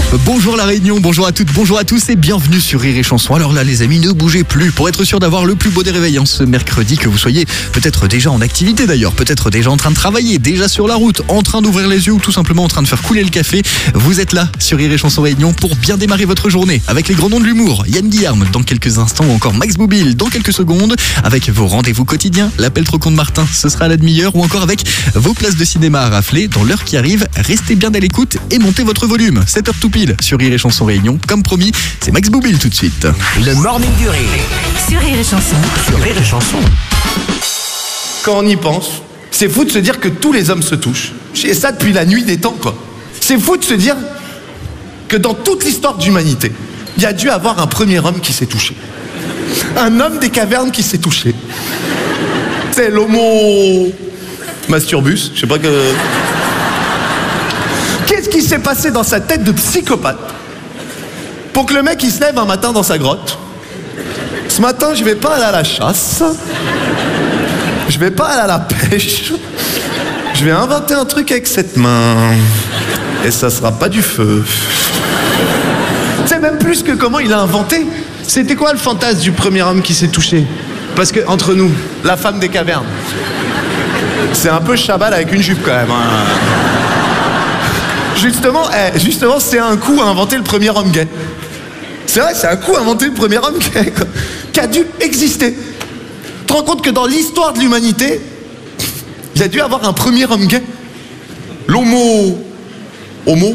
Bonjour la Réunion, bonjour à toutes, bonjour à tous et bienvenue sur Rire et Chanson. Alors là les amis, ne bougez plus pour être sûr d'avoir le plus beau des réveils en ce mercredi, que vous soyez peut-être déjà en activité d'ailleurs, peut-être déjà en train de travailler, déjà sur la route, en train d'ouvrir les yeux ou tout simplement en train de faire couler le café. Vous êtes là sur Rire et Chanson Réunion pour bien démarrer votre journée avec les grands noms de l'humour. Yann Guillarme dans quelques instants ou encore Max Boublil dans quelques secondes, avec vos rendez-vous quotidiens, l'appel trop con de Martin, ce sera à la demi-heure, ou encore avec vos places de cinéma à rafler dans l'heure qui arrive. Restez bien à l'écoute et montez votre volume. 7h tout pile sur Rire et Chanson Réunion. Comme promis, c'est Max Boublil tout de suite. Le morning du rire. Sur Rire et Chanson. Sur Rire et Chanson. Quand on y pense, c'est fou de se dire que tous les hommes se touchent. Et ça depuis la nuit des temps, quoi. C'est fou de se dire que dans toute l'histoire de l'humanité, il y a dû avoir un premier homme qui s'est touché. Un homme des cavernes qui s'est touché. C'est l'homo masturbus, je sais pas que... Qu'est-ce qui s'est passé dans sa tête de psychopathe pour que le mec il se lève un matin dans sa grotte? Ce matin, je vais pas aller à la chasse. Je vais pas aller à la pêche. Je vais inventer un truc avec cette main. Et ça sera pas du feu. C'est même plus que comment il a inventé. C'était quoi le fantasme du premier homme qui s'est touché? Parce que, entre nous, la femme des cavernes, c'est un peu Chabal avec une jupe quand même. Hein. Justement, c'est un coup à inventer le premier homme gay. C'est vrai, c'est un coup à inventer le premier homme gay, quoi, qui a dû exister. Tu te rends compte que dans l'histoire de l'humanité, il y a dû avoir un premier homme gay? L'homo... Homo?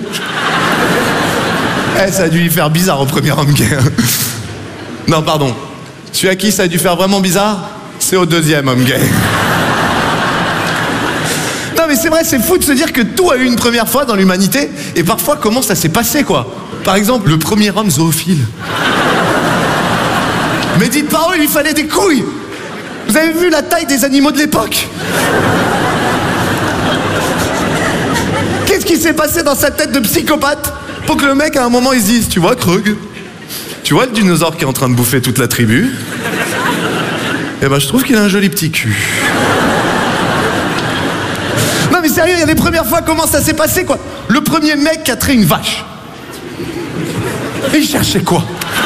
Ça a dû lui faire bizarre au premier homme gay. Non, pardon. Celui à qui ça a dû faire vraiment bizarre, c'est au deuxième homme gay. Non mais c'est vrai, c'est fou de se dire que tout a eu une première fois dans l'humanité, et parfois comment ça s'est passé, quoi. Par exemple, le premier homme zoophile. Mais dites par où il lui fallait des couilles. Vous avez vu la taille des animaux de l'époque? Qu'est-ce qui s'est passé dans sa tête de psychopathe pour que le mec à un moment il se dise, tu vois Krug, tu vois le dinosaure qui est en train de bouffer toute la tribu? Eh ben je trouve qu'il a un joli petit cul. Non mais sérieux, il y a les premières fois, comment ça s'est passé, quoi? Le premier mec qui a traité une vache. Et il cherchait quoi?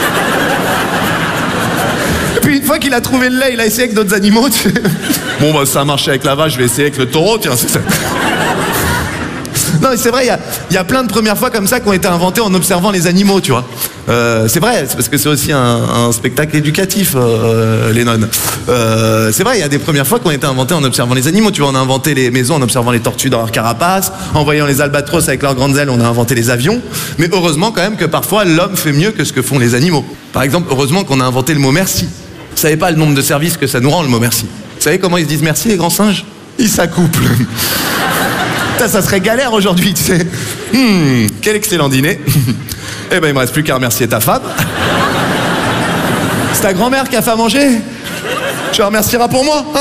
Et puis une fois qu'il a trouvé le lait, il a essayé avec d'autres animaux, tu sais. Bon bah ça a marché avec la vache, je vais essayer avec le taureau, tiens, c'est ça. Non mais c'est vrai, il y a plein de premières fois comme ça qui ont été inventées en observant les animaux, tu vois. C'est vrai, c'est parce que c'est aussi un spectacle éducatif, les nonnes. C'est vrai, il y a des premières fois qui ont été inventées en observant les animaux. Tu vois, on a inventé les maisons en observant les tortues dans leur carapace, en voyant les albatros avec leurs grandes ailes, on a inventé les avions. Mais heureusement quand même que parfois l'homme fait mieux que ce que font les animaux. Par exemple, heureusement qu'on a inventé le mot merci. Vous savez pas le nombre de services que ça nous rend, le mot merci. Vous savez comment ils se disent merci, les grands singes? Ils s'accouplent. Ça serait galère aujourd'hui, tu sais. Quel excellent dîner. Eh ben, il me reste plus qu'à remercier ta femme. C'est ta grand-mère qui a fait à manger. Tu la remercieras pour moi, hein,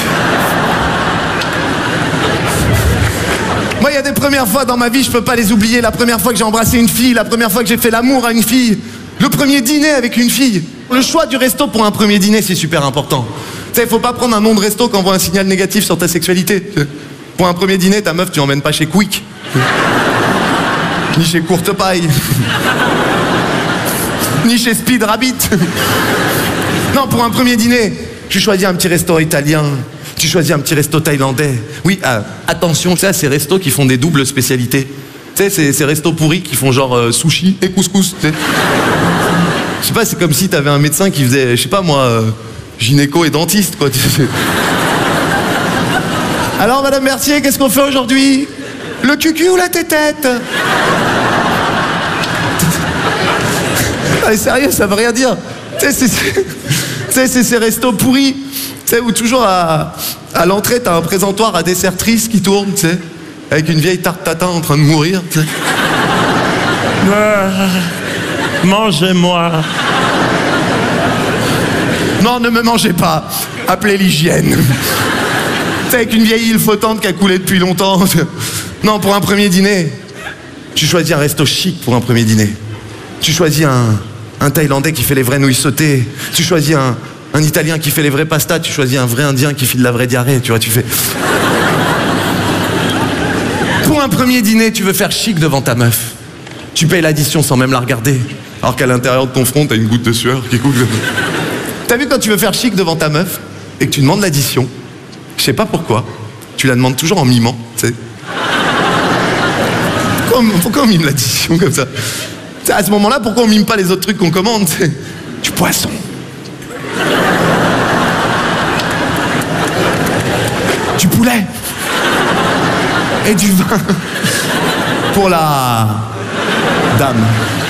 Moi, il y a des premières fois dans ma vie, je peux pas les oublier. La première fois que j'ai embrassé une fille, la première fois que j'ai fait l'amour à une fille, le premier dîner avec une fille. Le choix du resto pour un premier dîner, c'est super important. Tu sais, faut pas prendre un nom de resto qui envoie un signal négatif sur ta sexualité. Pour un premier dîner, ta meuf, tu l'emmènes pas chez Quick. Ni chez Courte Paille. Ni chez Speed Rabbit. Non, pour un premier dîner, tu choisis un petit resto italien. Tu choisis un petit resto thaïlandais. Oui, attention, ça, ces restos qui font des doubles spécialités. Tu sais, ces restos pourris qui font genre sushi et couscous, tu sais. Je sais pas, c'est comme si t'avais un médecin qui faisait, je sais pas moi, gynéco et dentiste, quoi. Alors, Madame Mercier, qu'est-ce qu'on fait aujourd'hui? Le cucu ou la tétette? Ah, sérieux, ça veut rien dire. Tu sais, c'est ces restos pourris, tu sais, où toujours à l'entrée, t'as un présentoir à dessert triste qui tourne, tu sais, avec une vieille tarte tatin en train de mourir, tu sais. Mangez-moi. Non, ne me mangez pas. Appelez l'hygiène. Avec une vieille île flottante qui a coulé depuis longtemps. Non, pour un premier dîner, tu choisis un resto chic pour un premier dîner. Tu choisis un Thaïlandais qui fait les vraies nouilles sautées. Tu choisis un Italien qui fait les vraies pastas. Tu choisis un vrai Indien qui file la vraie diarrhée. Tu vois, tu fais... Pour un premier dîner, tu veux faire chic devant ta meuf. Tu payes l'addition sans même la regarder. Alors qu'à l'intérieur de ton front, t'as une goutte de sueur qui coule. T'as vu quand tu veux faire chic devant ta meuf et que tu demandes l'addition, je sais pas pourquoi, tu la demandes toujours en mimant, tu sais. Pourquoi on mime l'addition comme ça? T'sais, à ce moment-là, pourquoi on mime pas les autres trucs qu'on commande, t'sais? Du poisson. Du poulet. Et du vin. Pour la dame.